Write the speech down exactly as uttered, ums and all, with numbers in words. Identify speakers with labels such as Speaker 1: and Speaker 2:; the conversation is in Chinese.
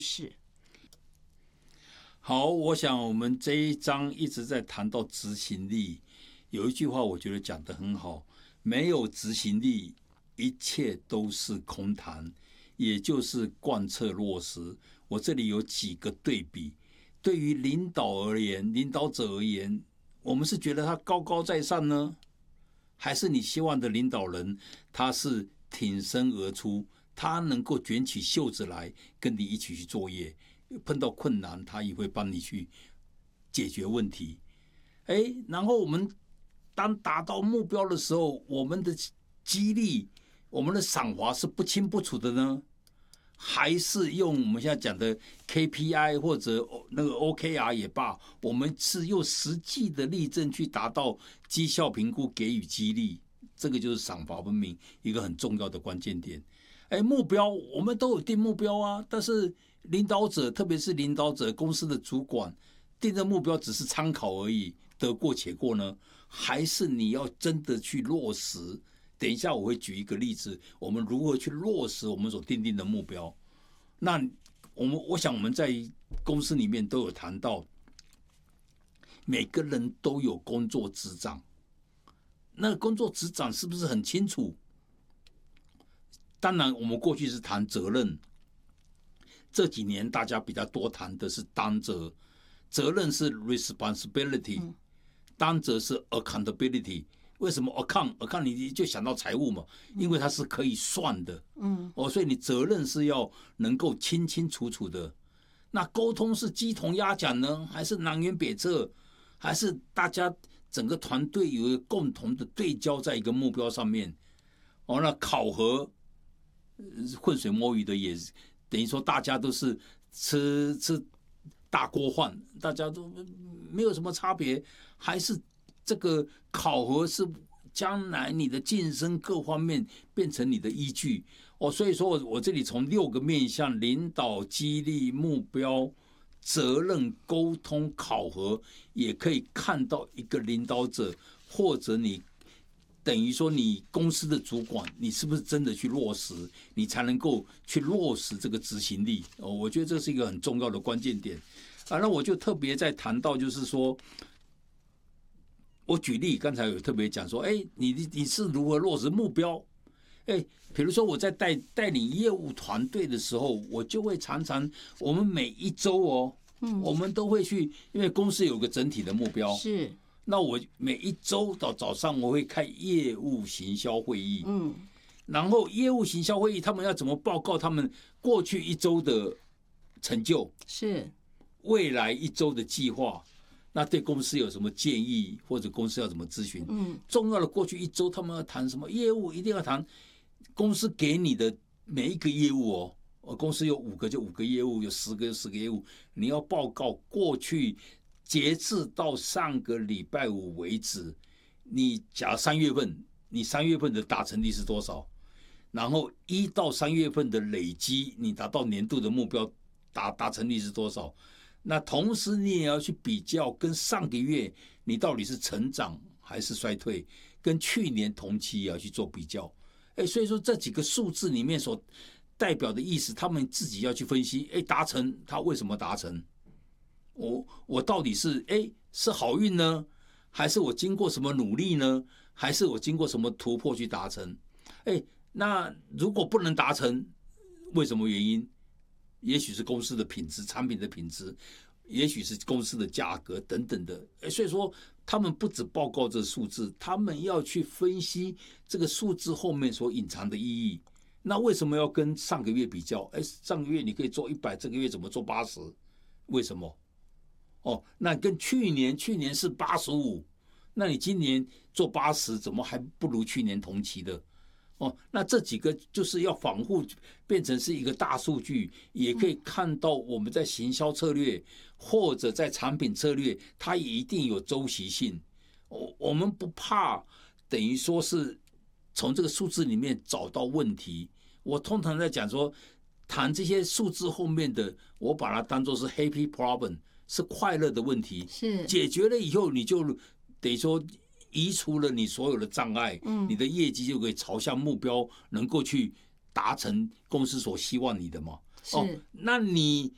Speaker 1: 是。
Speaker 2: 好，我想我们这一章一直在谈到执行力，有一句话我觉得讲得很好，没有执行力，一切都是空谈，也就是贯彻落实。我这里有几个对比，对于领导而言，领导者而言，我们是觉得他高高在上呢，还是你希望的领导人他是挺身而出，他能够卷起袖子来跟你一起去作业，碰到困难他也会帮你去解决问题。哎，然后我们当达到目标的时候，我们的激励，我们的赏罚是不清不楚的呢，还是用我们现在讲的 K P I 或者那个 O K R 也罢，我们是用实际的例证去达到绩效评估，给予激励，这个就是赏罚分明一个很重要的关键点。哎，目标我们都有定目标啊，但是领导者，特别是领导者公司的主管定的目标只是参考而已，得过且过呢？还是你要真的去落实？等一下我会举一个例子，我们如何去落实我们所定定的目标。那我们我想我们在公司里面都有谈到，每个人都有工作职掌，那工作职掌是不是很清楚？当然我们过去是谈责任，这几年大家比较多谈的是当责，责任是 responsibility， 当责是 accountability。为什么 account account 你就想到财务嘛？因为它是可以算的，嗯，哦，所以你责任是要能够清清楚楚的。那沟通是鸡同鸭讲呢，还是南辕北辙？还是大家整个团队有一个共同的对焦在一个目标上面？哦，那考核浑水摸鱼的也等于说大家都是吃吃大锅饭，大家都没有什么差别，还是这个考核是将来你的晋升各方面变成你的依据哦。所以说我我这里从六个面向：领导、激励、目标、责任、沟通、考核，也可以看到一个领导者或者你。等于说，你公司的主管，你是不是真的去落实，你才能够去落实这个执行力？哦，我觉得这是一个很重要的关键点。啊，那我就特别在谈到，就是说，我举例，刚才有特别讲说，哎，你你是如何落实目标？哎，比如说我在带带领业务团队的时候，我就会常常，我们每一周哦，嗯，我们都会去，因为公司有个整体的目标
Speaker 1: 是。
Speaker 2: 那我每一周到早上我会开业务行销会议，嗯，然后业务行销会议他们要怎么报告他们过去一周的成就，
Speaker 1: 是
Speaker 2: 未来一周的计划，那对公司有什么建议，或者公司要怎么咨询？嗯，重要的过去一周他们要谈什么业务，一定要谈公司给你的每一个业务哦。我公司有五个就五个业务，有十个就十个业务，你要报告过去。截至到上个礼拜五为止，你假如三月份，你三月份的达成率是多少？然后一到三月份的累积，你达到年度的目标达达成率是多少？那同时你也要去比较，跟上个月你到底是成长还是衰退，跟去年同期也要去做比较。哎，所以说这几个数字里面所代表的意思，他们自己要去分析。哎，达成他为什么达成？我我到底是哎是好运呢，还是我经过什么努力呢？还是我经过什么突破去达成？哎，那如果不能达成，为什么原因？也许是公司的品质、产品的品质，也许是公司的价格等等的。哎，所以说他们不只报告这数字，他们要去分析这个数字后面所隐藏的意义。那为什么要跟上个月比较？哎，上个月你可以做一百，这个月怎么做八十？为什么？哦，那跟去年，去年是八十五，那你今年做八十，怎么还不如去年同期的？哦，那这几个就是要防护，变成是一个大数据，也可以看到我们在行销策略或者在产品策略，它也一定有周期性。我我们不怕，等于说是从这个数字里面找到问题。我通常在讲说，谈这些数字后面的，我把它当作是 happy problem。是快乐的问题，
Speaker 1: 是
Speaker 2: 解决了以后，你就等于说移除了你所有的障碍，嗯，你的业绩就可以朝向目标，能够去达成公司所希望你的嘛。
Speaker 1: 是，
Speaker 2: 哦，那你